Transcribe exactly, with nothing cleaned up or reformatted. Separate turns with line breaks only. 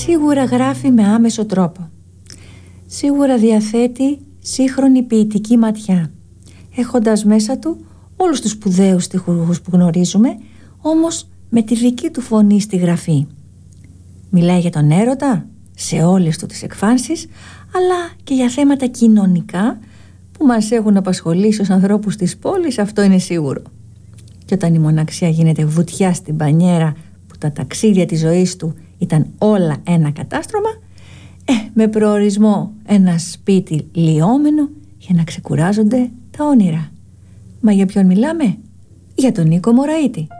Σίγουρα γράφει με άμεσο τρόπο. Σίγουρα διαθέτει σύγχρονη ποιητική ματιά, έχοντας μέσα του όλους τους σπουδαίους στιχουργούς που γνωρίζουμε, όμως με τη δική του φωνή στη γραφή. Μιλάει για τον έρωτα σε όλες του τις εκφάνσεις, αλλά και για θέματα κοινωνικά που μας έχουν απασχολήσει ως ανθρώπους της πόλης, αυτό είναι σίγουρο. Και όταν η μοναξιά γίνεται βουτιά στην πανιέρα, που τα ταξίδια της ζωής του ήταν όλα ένα κατάστρωμα, ε, με προορισμό ένα σπίτι λιώμενο για να ξεκουράζονται τα όνειρα. Μα για ποιον μιλάμε? Για τον Νίκο Μωραΐτη.